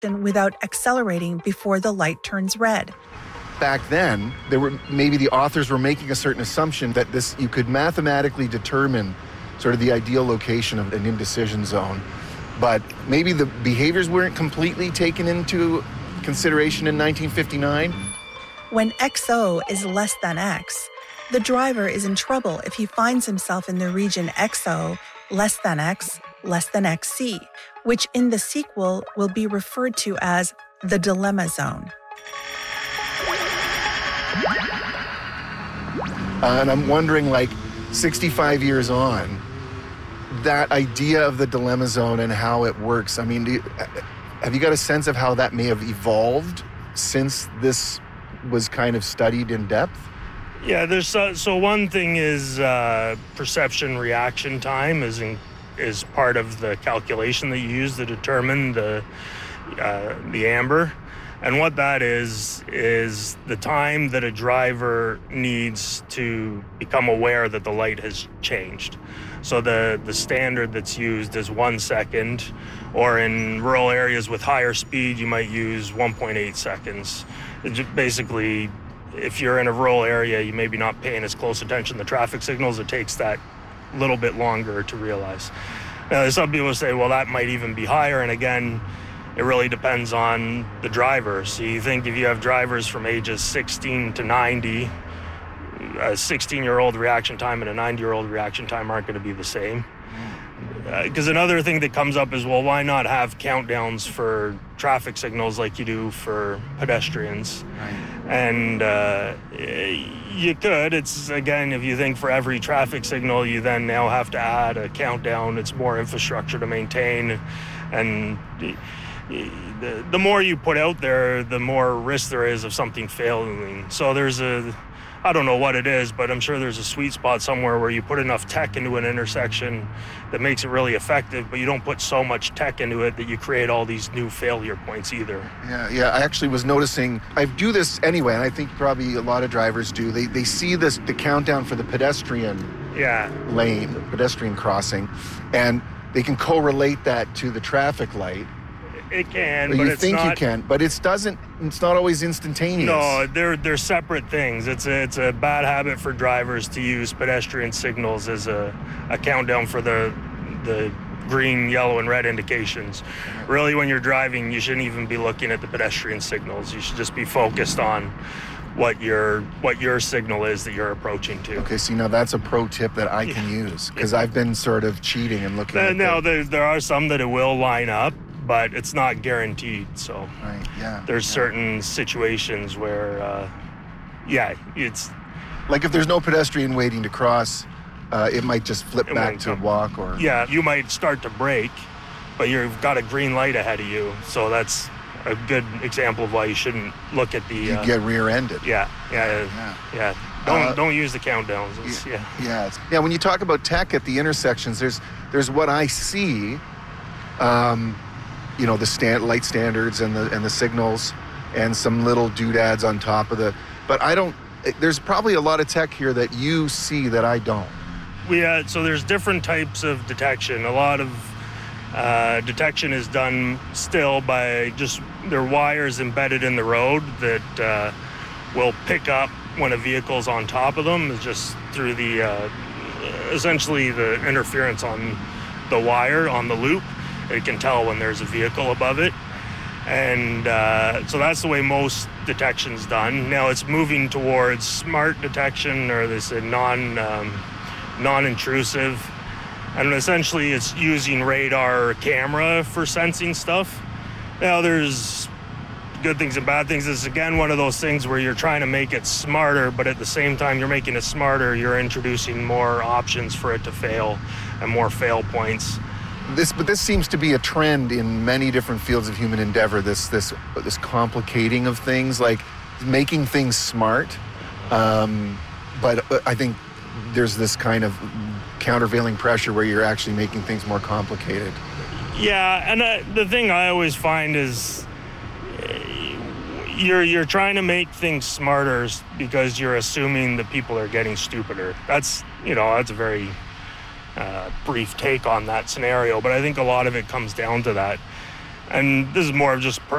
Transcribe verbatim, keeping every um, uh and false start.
intersection without accelerating before the light turns red. Back then, there were maybe the authors were making a certain assumption that this you could mathematically determine sort of the ideal location of an indecision zone. But maybe the behaviors weren't completely taken into consideration in nineteen fifty-nine. When X O is less than X, the driver is in trouble if he finds himself in the region X O less than X less than X C, which in the sequel will be referred to as the dilemma zone. Uh, and I'm wondering, like, sixty-five years on, that idea of the dilemma zone and how it works, I mean, do you, have you got a sense of how that may have evolved since this was kind of studied in depth? Yeah, there's uh, so one thing is uh, perception reaction time is in, is part of the calculation that you use to determine the uh, the amber. And what that is, is the time that a driver needs to become aware that the light has changed. So the, the standard that's used is one second, or in rural areas with higher speed, you might use one point eight seconds. It just basically, if you're in a rural area, you may be not paying as close attention to traffic signals. It takes that little bit longer to realize. Now, some people say, well, that might even be higher. And again, it really depends on the driver. So you think if you have drivers from ages sixteen to ninety, a sixteen-year-old reaction time and a ninety-year-old reaction time aren't going to be the same. Because uh, another thing that comes up is, well, why not have countdowns for traffic signals like you do for pedestrians? Right. And uh, you could. It's, again, if you think for every traffic signal, you then now have to add a countdown. It's more infrastructure to maintain. And the, the more you put out there, the more risk there is of something failing. So there's a, I don't know what it is, but I'm sure there's a sweet spot somewhere where you put enough tech into an intersection that makes it really effective, but you don't put so much tech into it that you create all these new failure points either. Yeah, yeah. I actually was noticing, I do this anyway, and I think probably a lot of drivers do. They they see this the countdown for the pedestrian yeah. lane, the pedestrian crossing, and they can correlate that to the traffic light. It can, but but you it's think not, you can, but it doesn't. It's not always instantaneous. No, they're they're separate things. It's a it's a bad habit for drivers to use pedestrian signals as a, a countdown for the the green, yellow, and red indications. Really, when you're driving, you shouldn't even be looking at the pedestrian signals. You should just be focused on what your what your signal is that you're approaching to. Okay, see, now that's a pro tip that I can use, because I've been sort of cheating and looking. Uh, at now, the... there there are some that it will line up, but it's not guaranteed. So right, yeah, there's yeah. certain situations where, uh, yeah, it's like if there's no pedestrian waiting to cross, uh, it might just flip it back to come. walk or. Yeah, you might start to brake, but you've got a green light ahead of you, so that's a good example of why you shouldn't look at the. You uh, get rear-ended. Yeah, yeah, yeah. yeah. Don't Uh, don't use the countdowns. It's, yeah, yeah, it's, yeah. When you talk about tech at the intersections, there's there's what I see. Um, you know, the stand, light standards and the and the signals and some little doodads on top of the, but I don't, there's probably a lot of tech here that you see that I don't. We uh, so there's different types of detection. A lot of uh, detection is done still by just, there are wires embedded in the road that uh, will pick up when a vehicle's on top of them. It's just through the, uh, essentially the interference on the wire, on the loop. It can tell when there's a vehicle above it. And uh, so that's the way most detection's done. Now it's moving towards smart detection, or this uh, non, um, non-intrusive. And essentially it's using radar or camera for sensing stuff. Now there's good things and bad things. It's again one of those things where you're trying to make it smarter, but at the same time you're making it smarter, you're introducing more options for it to fail and more fail points. This, but this seems to be a trend in many different fields of human endeavor. This, this, this complicating of things, like making things smart. Um, but I think there's this kind of countervailing pressure where you're actually making things more complicated. Yeah, and uh, the thing I always find is uh, you're you're trying to make things smarter because you're assuming that people are getting stupider. That's you know that's a very Uh, brief take on that scenario, but I think a lot of it comes down to that. And this is more of just